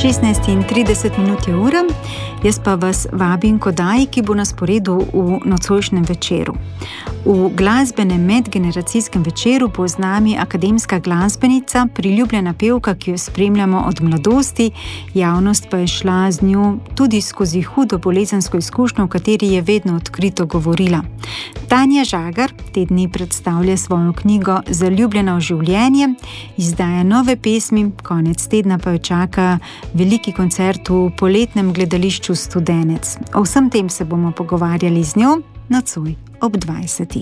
16:30 je ura, jaz pa vas vabim k oddaji, ki bo na sporedu v nocojšnjem večeru. V glasbenem medgeneracijskem večeru bo z nami akademska glasbenica, priljubljena pevka, ki jo spremljamo od mladosti, javnost pa je šla z njo tudi skozi hudo bolezensko izkušnjo, v kateri je vedno odkrito govorila. Tanja Žagar te dni predstavlja svojo knjigo Zaljubljena v življenje, izdaja nove pesmi, konec tedna pa jo čaka veliki koncert v poletnem gledališču Studenec. O vsem tem se bomo pogovarjali z njo nocoj ob 20.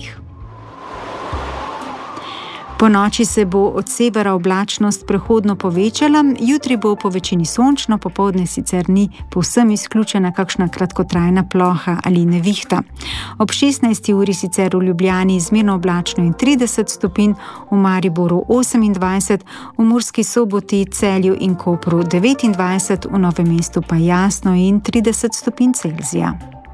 Po noči se bo od severa oblačnost prehodno povečala, jutri bo po večini sončno, popoldne sicer ni povsem izključena kakšna kratkotrajna ploha ali nevihta. Ob 16. uri sicer v Ljubljani izmerno oblačno in 30 stopinj, v Mariboru 28, v Murski Soboti, Celju in Kopru 29, v Novem mestu pa jasno in 30 stopinj Celzija.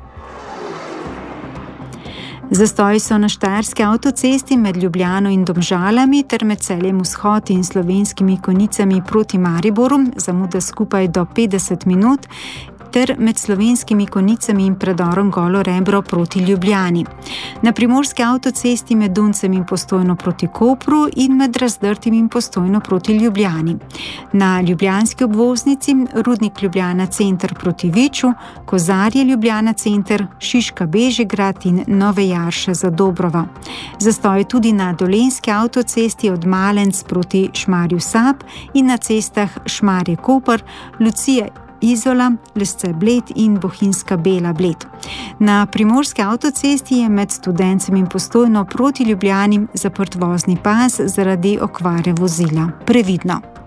Zastoji so na štajerski avtocesti med Ljubljano in Domžalami ter med Celjem Vzhod in Slovenskimi Konjicami proti Mariboru, zamuda skupaj do 50 minut, ter med Slovenskimi Konjicami in predorom Golo Rebro proti Ljubljani. Na primorski avtocesti med Duncem in Postojno proti Kopru in med Razdrtim in Postojno proti Ljubljani. Na ljubljanski obvoznici Rudnik Ljubljana center proti Viču, Kozarje Ljubljana center, Šiška Bežigrad in Nove Jarše za Dobrova. Zastoj tudi na dolenjski avtocesti od Malenc proti Šmarju Sap in na cestah Šmarje Koper, Lucije Izola, Lesce Bled in Bohinjska Bela Bled. Na primorski avtocesti je med Studencem in Postojno proti Ljubljani zaprt vozni pas zaradi okvare vozila. Previdno!